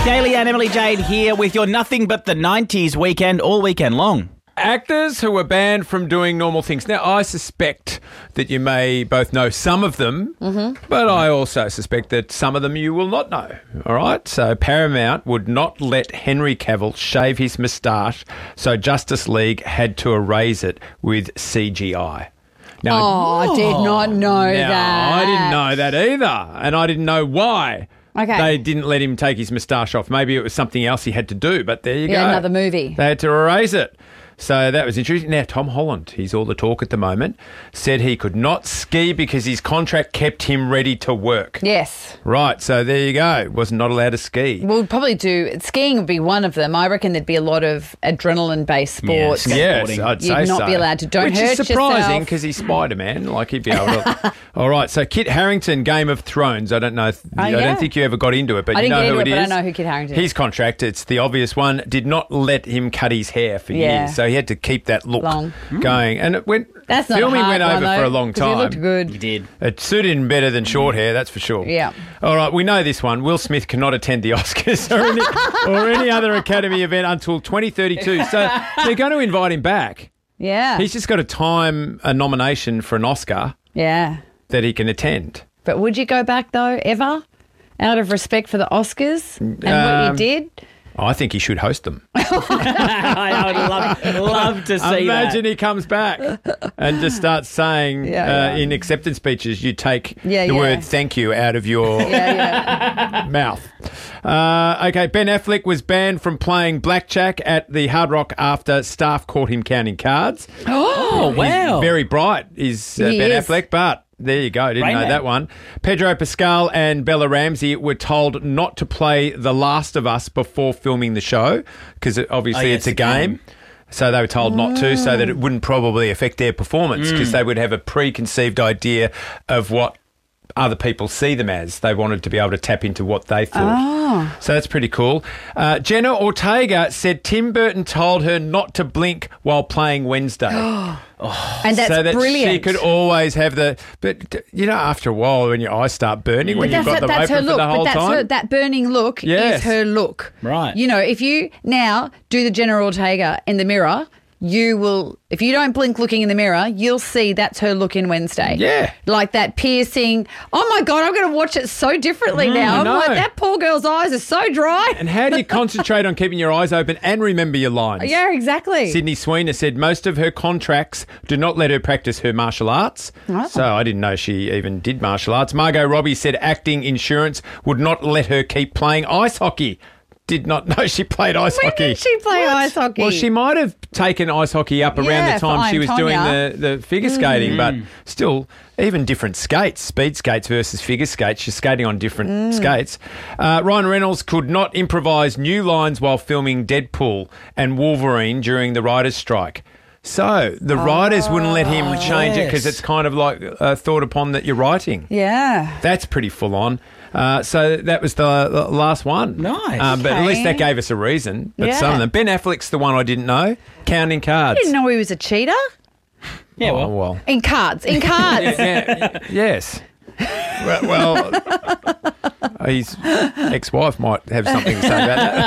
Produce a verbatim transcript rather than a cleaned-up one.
Daly and Emily Jade here with your Nothing But the nineties weekend all weekend long. Actors who were banned from doing normal things. Now, I suspect that you may both know some of them, mm-hmm. but I also suspect that some of them you will not know, all right? So Paramount would not let Henry Cavill shave his moustache, so Justice League had to erase it with C G I. Now, oh, I did not know now, that. I didn't know that either, and I didn't know why. Okay. They didn't let him take his moustache off. Maybe it was something else he had to do, but there you yeah, go. another movie. They had to erase it. So that was interesting. Now, Tom Holland, he's all the talk at the moment, said he could not ski because his contract kept him ready to work. Yes. Right, so there you go. Was not allowed to ski. We'll probably do, skiing would be one of them. I reckon there'd be a lot of adrenaline-based sports. Yeah, yes, I'd You'd say so. not be allowed to. Don't Which hurt is surprising yourself. because he's Spider-Man. Like, he'd be able to... All right, so Kit Harington, Game of Thrones. I don't know. If, Oh, I yeah? don't think you ever got into it, but I you didn't know get who into it it, is. but I know who Kit Harington is. His contract, it's the obvious one, did not let him cut his hair for Yeah. years. So he had to keep that look Long. going. And it went... That's not filming a hard went one, over though, for a long 'cause time. He looked good. You did. It suited him better than short hair, that's for sure. Yeah. All right, we know this one. Will Smith cannot attend the Oscars or any, or any other Academy event until twenty thirty-two. So they're going to invite him back. Yeah. He's just got to time a nomination for an Oscar yeah. that he can attend. But would you go back, though, ever? Out of respect for the Oscars and what Um, you did? I think he should host them. I would love, love to see Imagine that. he comes back and just starts saying Yeah, uh, yeah. in acceptance speeches, you take Yeah, the yeah. word thank you out of your Yeah, yeah. mouth. Uh, okay, Ben Affleck was banned from playing blackjack at the Hard Rock after staff caught him counting cards. Oh, wow. He's very bright is uh, He Ben is. Affleck, but there you go. Didn't Rain know Man. that one. Pedro Pascal and Bella Ramsey were told not to play The Last of Us before filming the show because obviously Oh, yeah, it's a it's a game. game. So they were told not to so that it wouldn't probably affect their performance because they would have a preconceived idea of what other people see them as. They wanted to be able to tap into what they thought. Oh. So that's pretty cool. Uh, Jenna Ortega said Tim Burton told her not to blink while playing Wednesday. And that's so that brilliant. she could always have the... But, you know, after a while when your eyes start burning, when But you've that's, got them that's her open for look. the whole But that's time. her, that burning look Yes. is her look. Right. You know, if you now do the Jenna Ortega in the mirror, you will, if you don't blink looking in the mirror, you'll see that's her look in Wednesday. Yeah. Like that piercing. Oh my God, I'm going to watch it so differently now. I I'm know. like, that poor girl's eyes are so dry. And how do you concentrate on keeping your eyes open and remember your lines? Yeah, exactly. Sydney Sweeney said most of her contracts do not let her practice her martial arts. Oh. So I didn't know she even did martial arts. Margot Robbie said acting insurance would not let her keep playing ice hockey. Did not know she played ice When hockey. did she play ice hockey? Well, she might have taken ice hockey up around Yeah, the time for she Iron was doing Tonya. the, the figure skating, but still, even different skates, speed skates versus figure skates, she's skating on different Mm. skates. Uh, Ryan Reynolds could not improvise new lines while filming Deadpool and Wolverine during the writers' strike. So the writers wouldn't let him change it because yes. it's kind of like uh, thought upon that you're writing. Yeah. That's pretty full on. Uh, so that was the, the last one. Nice. Um, but at least Okay. that gave us a reason. But Yeah. some of them. Ben Affleck's the one I didn't know. Counting cards. I didn't know he was a cheater. Yeah, Oh, well. well. In cards. In cards. Yeah, yes. Well, well his ex-wife might have something to say about that.